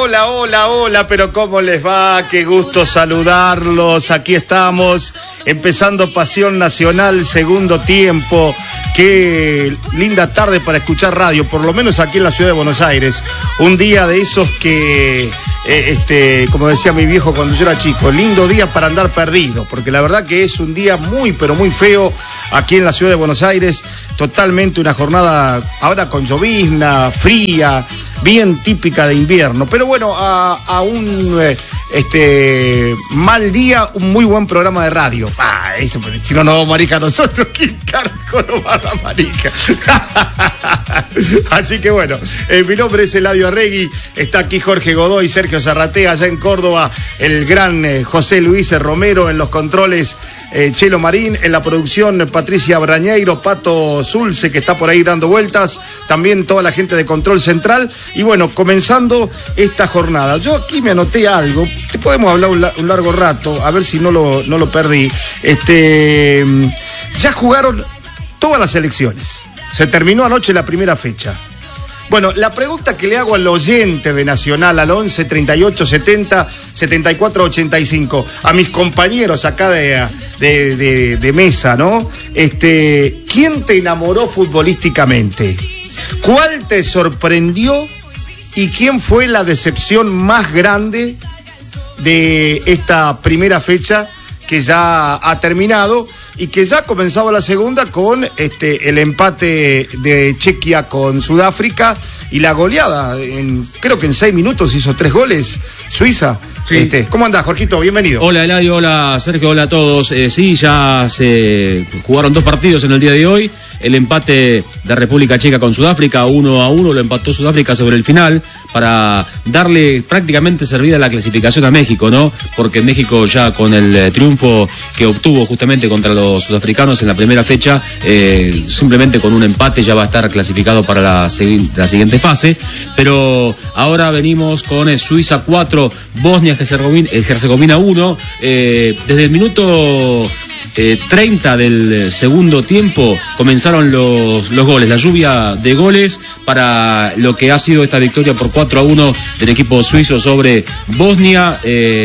Hola, pero ¿cómo les va? Qué gusto saludarlos. Aquí estamos, empezando Pasión Nacional, segundo tiempo. Qué linda tarde para escuchar radio, por lo menos aquí en la ciudad de Buenos Aires. Un día de esos que, como decía mi viejo cuando yo era chico, lindo día para andar perdido, porque la verdad que es un día muy, pero muy feo aquí en la ciudad de Buenos Aires. Totalmente una jornada ahora con llovizna, fría, bien típica de invierno. Pero bueno, a un mal día, un muy buen programa de radio. Eso, si no nos vamos marica nosotros, ¿quién carajo nos va a dar marica? Así que bueno, mi nombre es Eladio Arregui, está aquí Jorge Godoy, Sergio Zarratea, allá en Córdoba, el gran José Luis Romero en los controles, Chelo Marín, en la producción Patricia Brañeiro, Pato Zulce, que está por ahí dando vueltas, también toda la gente de Control Central. Y bueno, comenzando esta jornada, yo aquí me anoté algo, te podemos hablar un largo rato, a ver si no lo perdí. Ya jugaron todas las selecciones, se terminó anoche la primera fecha. Bueno, la pregunta que le hago al oyente de Nacional, al 11 38 70 74 85, a mis compañeros acá de mesa, ¿no? ¿Quién te enamoró futbolísticamente? ¿Cuál te sorprendió? ¿Y quién fue la decepción más grande de esta primera fecha que ya ha terminado y que ya comenzaba la segunda con el empate de Chequia con Sudáfrica y la goleada? Creo que en 6 minutos hizo 3 goles Suiza. Sí. ¿Cómo andás, Jorgito? Bienvenido. Hola, Eladio, hola, Sergio, hola a todos. Sí, ya se jugaron 2 partidos en el día de hoy. El empate de República Checa con Sudáfrica, 1-1, lo empató Sudáfrica sobre el final para darle prácticamente servida la clasificación a México, ¿no? Porque México ya con el triunfo que obtuvo justamente contra los sudafricanos en la primera fecha, simplemente con un empate ya va a estar clasificado para la siguiente fase. Pero ahora venimos con Suiza 4, Bosnia-Herzegovina 1. Desde el minuto 30 del segundo tiempo comenzaron los goles, la lluvia de goles para lo que ha sido esta victoria por 4-1 del equipo suizo sobre Bosnia.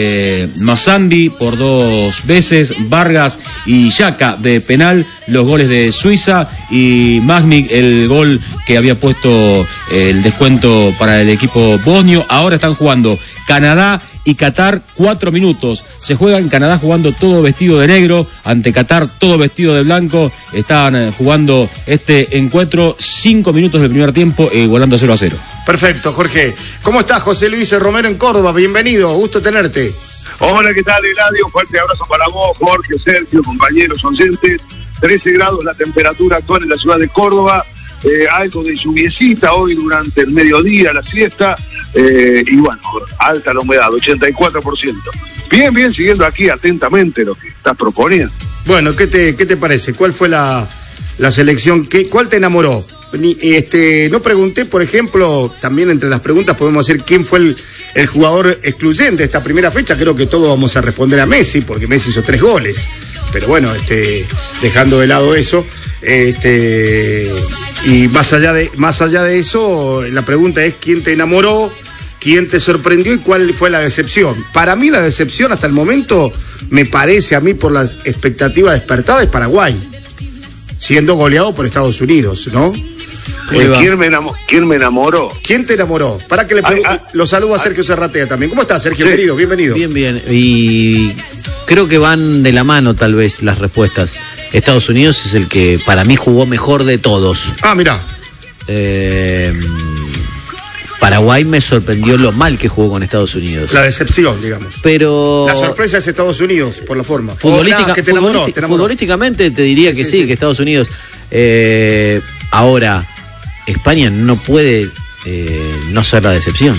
Mazambi por 2 veces, Vargas y Xhaka de penal, los goles de Suiza, y Magmik el gol que había puesto el descuento para el equipo bosnio. Ahora están jugando Canadá y Qatar 4 minutos. Se juega en Canadá jugando todo vestido de negro, ante Qatar todo vestido de blanco. Están jugando este encuentro 5 minutos del primer tiempo, igualando 0-0. Perfecto, Jorge. ¿Cómo estás, José Luis Romero en Córdoba? Bienvenido, gusto tenerte. Hola, ¿qué tal, Eladio? Fuerte abrazo para vos, Jorge, Sergio, compañeros, oyentes. 13 grados la temperatura actual en la ciudad de Córdoba. Algo de lluviecita hoy durante el mediodía, la siesta, y bueno, alta la humedad, 84%. Bien, siguiendo aquí atentamente lo que estás proponiendo. Bueno, ¿qué te parece? ¿Cuál fue la selección? ¿Cuál te enamoró? No pregunté, por ejemplo, también entre las preguntas podemos decir quién fue el jugador excluyente de esta primera fecha. Creo que todos vamos a responder a Messi, porque Messi hizo 3 goles. Pero bueno, dejando de lado eso, y más allá de eso, la pregunta es quién te enamoró, quién te sorprendió y cuál fue la decepción. Para mí la decepción hasta el momento, me parece a mí por las expectativas despertadas, es Paraguay, siendo goleado por Estados Unidos, ¿no? ¿Quién me enamoró? ¿Quién te enamoró? Para que lo saludo a Sergio Zarratea también. ¿Cómo estás, Sergio, sí, querido? Bienvenido. Bien. Y creo que van de la mano tal vez las respuestas. Estados Unidos es el que para mí jugó mejor de todos. Mirá. Paraguay me sorprendió lo mal que jugó con Estados Unidos. La decepción, digamos. Pero la sorpresa es Estados Unidos, por la forma. Futbolísticamente te diría que sí, que Estados Unidos. Ahora, España no puede no ser la decepción.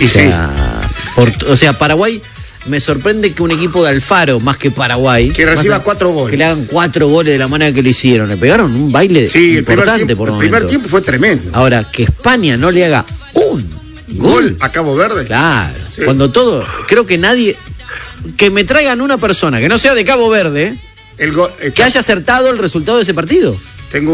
O sea, Paraguay, me sorprende que un equipo de Alfaro, más que Paraguay, que reciba 4 goles, que le hagan 4 goles de la manera que le hicieron, le pegaron un baile importante por momentos. El primer tiempo fue tremendo. Ahora, que España no le haga un gol a Cabo Verde. Claro, sí. Cuando todo, creo que nadie, que me traigan una persona que no sea de Cabo Verde, que haya acertado el resultado de ese partido. Tengo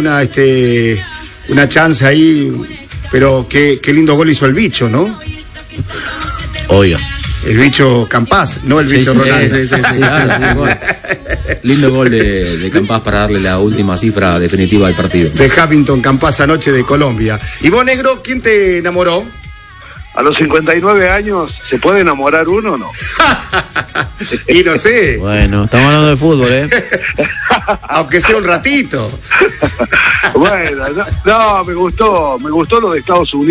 una chance ahí, pero qué lindo gol hizo el bicho, ¿no? Obvio. El bicho Campás, no el bicho Ronaldo. Sí, claro. Lindo gol de Campás para darle la última cifra definitiva al partido. De Hamilton Campás anoche de Colombia. ¿Y vos, negro, quién te enamoró? A los 59 años, ¿se puede enamorar uno o no? Y no sé. Bueno, estamos hablando de fútbol, Aunque sea un ratito. Bueno, no, me gustó lo de Estados Unidos.